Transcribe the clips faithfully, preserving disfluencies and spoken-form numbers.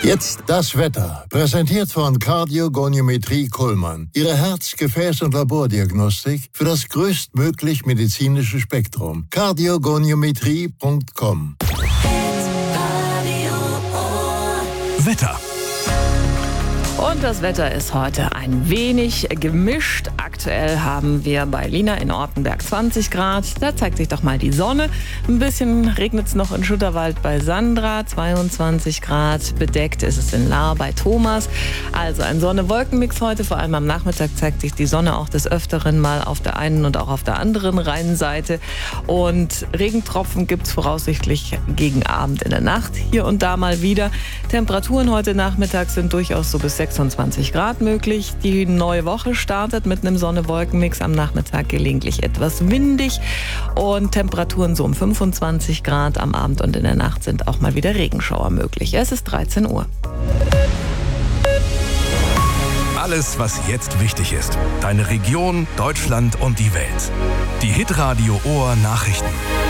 Jetzt das Wetter, präsentiert von Kardiogoniometrie Kuhlmann. Ihre Herz-, Gefäß- und Labordiagnostik für das größtmöglich medizinische Spektrum. kardiogoniometrie punkt com. Wetter. Und das Wetter ist heute ein wenig gemischt. Aktuell haben wir bei Lina in Ortenberg zwanzig Grad. Da zeigt sich doch mal die Sonne. Ein bisschen regnet es noch in Schutterwald bei Sandra. zweiundzwanzig Grad. Bedeckt ist es in Lahr bei Thomas. Also ein Sonne-Wolken-Mix heute. Vor allem am Nachmittag zeigt sich die Sonne auch des Öfteren mal auf der einen und auch auf der anderen Rheinseite. Und Regentropfen gibt es voraussichtlich gegen Abend in der Nacht. Hier und da mal wieder. Temperaturen heute Nachmittag sind durchaus so bis sechsundzwanzig Grad möglich. Die neue Woche startet mit einem Sonne-Wolken-Mix, am Nachmittag gelegentlich etwas windig und Temperaturen so um fünfundzwanzig Grad. Am Abend und in der Nacht sind auch mal wieder Regenschauer möglich. Es ist dreizehn Uhr. Alles, was jetzt wichtig ist. Deine Region, Deutschland und die Welt. Die Hitradio Ohr Nachrichten.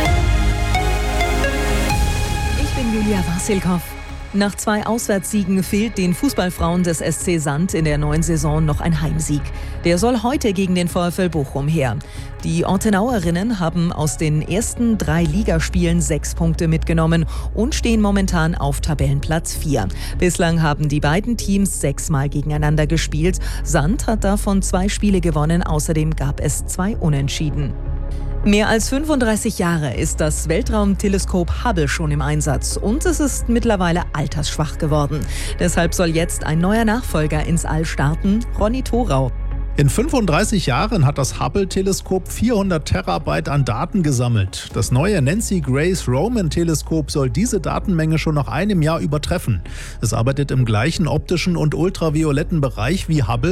Ich bin Julia Wassilkow. Nach zwei Auswärtssiegen fehlt den Fußballfrauen des S C Sand in der neuen Saison noch ein Heimsieg. Der soll heute gegen den VfL Bochum her. Die Ortenauerinnen haben aus den ersten drei Ligaspielen sechs Punkte mitgenommen und stehen momentan auf Tabellenplatz vier. Bislang haben die beiden Teams sechsmal gegeneinander gespielt. Sand hat davon zwei Spiele gewonnen, außerdem gab es zwei Unentschieden. Mehr als fünfunddreißig Jahre ist das Weltraumteleskop Hubble schon im Einsatz und es ist mittlerweile altersschwach geworden. Deshalb soll jetzt ein neuer Nachfolger ins All starten, Ronny Thorau. In fünfunddreißig Jahren hat das Hubble-Teleskop vierhundert Terabyte an Daten gesammelt. Das neue Nancy Grace Roman-Teleskop soll diese Datenmenge schon nach einem Jahr übertreffen. Es arbeitet im gleichen optischen und ultravioletten Bereich wie Hubble.